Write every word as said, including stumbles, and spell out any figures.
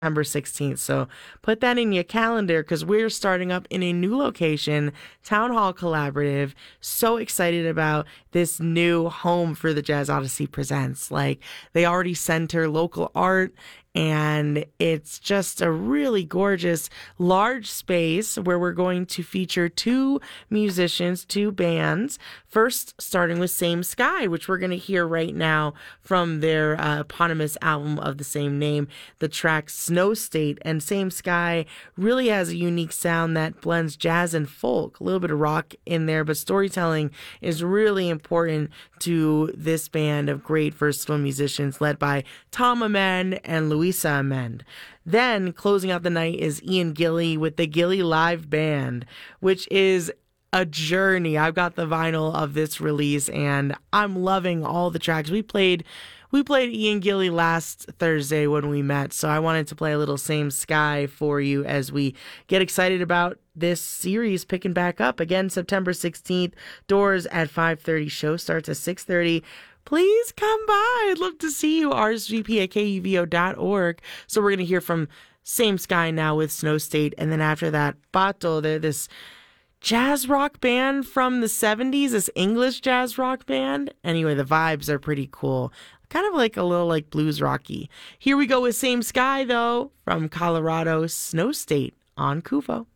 September sixteenth. So put that in your calendar because we're starting up in a new location, Town Hall Collaborative. So excited about this new home for the Jazz Odyssey Presents. Like, they already center local art, and it's just a really gorgeous, large space where we're going to feature two musicians, two bands. First, starting with Same Sky, which we're going to hear right now from their uh, eponymous album of the same name, the track Snow State. And Same Sky really has a unique sound that blends jazz and folk, a little bit of rock in there, but storytelling is really important to this band of great versatile musicians led by Tom Amend and Louisa Amend. Then closing out the night is Ian Gilly with the Gilly Live Band, which is a journey. I've got the vinyl of this release and I'm loving all the tracks. We played we played Ian Gilly last Thursday when we met, so I wanted to play a little Same Sky for you as we get excited about this series picking back up. Again, September sixteenth, doors at five thirty, show starts at six thirty. Please come by. I'd love to see you. R S V P at K U V O dot org. So we're going to hear from Same Sky now with Snow State, and then after that, Pato. They're this jazz rock band from the seventies, this English jazz rock band. Anyway, the vibes are pretty cool. Kind of like a little like blues rocky. Here we go with Same Sky, though, from Colorado, Snow State on Kuvo.